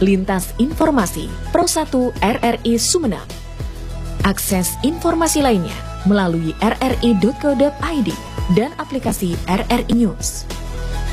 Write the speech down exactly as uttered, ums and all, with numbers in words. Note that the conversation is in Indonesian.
Lintas Informasi Pro satu R R I Sumeneb. Akses informasi lainnya melalui r r i titik co titik i d dan aplikasi R R I News.